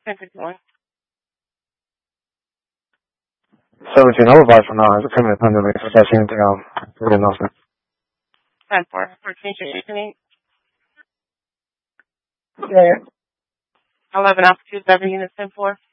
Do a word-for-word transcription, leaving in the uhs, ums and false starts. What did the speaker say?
ten fifty-one. seventeen, I'll advise for now. It's a ten minute pending. If I see anything, I'll put an announcement. ten four. fourteen eighteen. Yeah, yeah. eleven altitude, seven units, ten four.